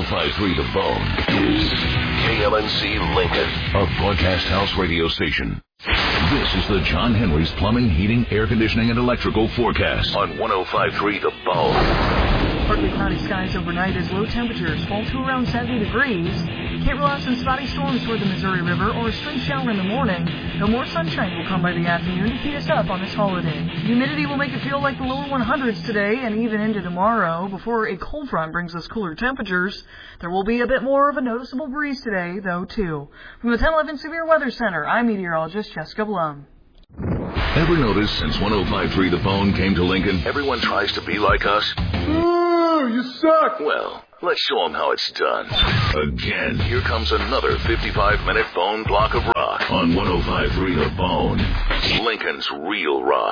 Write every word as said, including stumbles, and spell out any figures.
oh five point three The Bone is K L N C Lincoln, a broadcast house radio station. This is the John Henry's Plumbing, Heating, Air Conditioning, and Electrical forecast on one oh five point three The Bone. Partly cloudy skies overnight as low temperatures fall to around seventy degrees. Can't rule out some spotty storms toward the Missouri River or a stray shower in the morning, though more sunshine will come by the afternoon to heat us up on this holiday. Humidity will make it feel like the lower one hundreds today and even into tomorrow. Before a cold front brings us cooler temperatures, there will be a bit more of a noticeable breeze today, though, too. From the ten eleven Severe Weather Center, I'm meteorologist Jessica Blum. Ever notice since one oh five point three The Bone came to Lincoln, everyone tries to be like us? Ooh, you suck! Well, let's show them how it's done. Again, here comes another fifty-five minute Bone block of rock on one oh five point three The Bone, Lincoln's real rock.